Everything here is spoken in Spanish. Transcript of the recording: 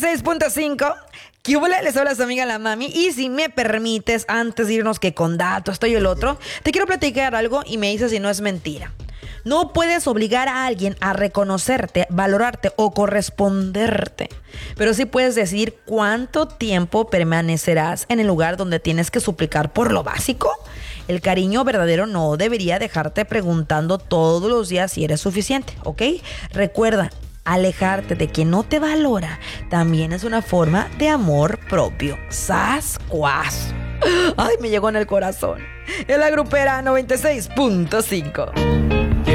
96.5. ¿Qué hubo? Les habla su amiga la Mami. Y si me permites, antes de irnos que con datos, esto y el otro, te quiero platicar algo y me dices si no es mentira. No puedes obligar a alguien a reconocerte, valorarte o corresponderte. Pero sí puedes decir cuánto tiempo permanecerás en el lugar donde tienes que suplicar por lo básico. El cariño verdadero no debería dejarte preguntando todos los días si eres suficiente, ¿ok? Recuerda, alejarte de quien no te valora también es una forma de amor propio. ¡Sas, cuas! ¡Ay, me llegó en el corazón! Es la grupera 96.5.